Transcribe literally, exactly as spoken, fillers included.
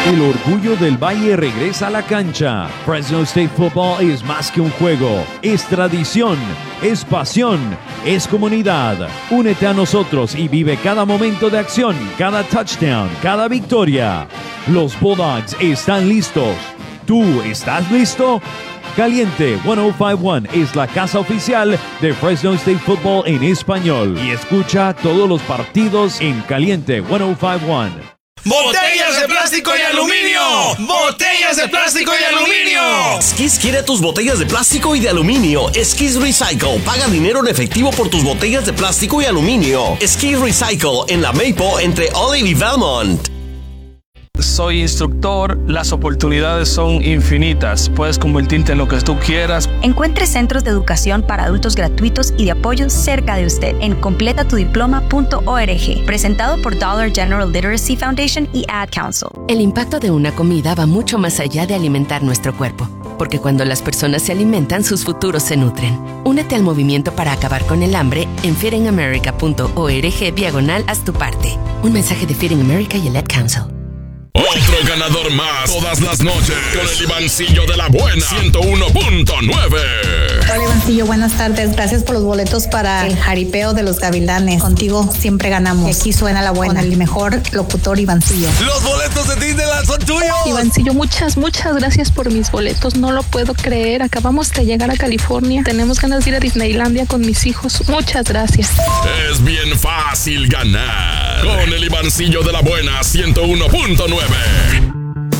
El orgullo del Valle regresa a la cancha. Fresno State Football es más que un juego, es tradición, es pasión, es comunidad. Únete a nosotros y vive cada momento de acción, cada touchdown, cada victoria. Los Bulldogs están listos. ¿Tú estás listo? Caliente ciento cincuenta y uno es la casa oficial de Fresno State Football en español. Y escucha todos los partidos en Caliente ciento cincuenta y uno. ¡Botellas de plástico y aluminio! ¡Botellas de plástico y aluminio! Skis quiere tus botellas de plástico y de aluminio. Skis Recycle. Paga dinero en efectivo por tus botellas de plástico y aluminio. Skis Recycle en la Maple entre Olive y Belmont. Soy instructor, las oportunidades son infinitas. Puedes convertirte en lo que tú quieras. Encuentre centros de educación para adultos gratuitos y de apoyo cerca de usted en completa tu diploma punto org. Presentado por Dollar General Literacy Foundation y Ad Council. El impacto de una comida va mucho más allá de alimentar nuestro cuerpo, porque cuando las personas se alimentan, sus futuros se nutren. Únete al movimiento para acabar con el hambre en feeding america punto org diagonal haz tu parte. Un mensaje de Feeding America y el Ad Council. Otro ganador más todas las noches con el Ivancillo de la Buena ciento uno punto nueve. Hola Ivancillo, buenas tardes. Gracias por los boletos para el jaripeo de los Gavilanes. Contigo siempre ganamos. Y aquí suena la buena, el mejor locutor Ivancillo. Los boletos de Disneyland son tuyos. Ivancillo, muchas, muchas gracias por mis boletos. No lo puedo creer. Acabamos de llegar a California. Tenemos ganas de ir a Disneylandia con mis hijos. Muchas gracias. Es bien fácil ganar con el Ivancillo de la Buena ciento uno punto nueve.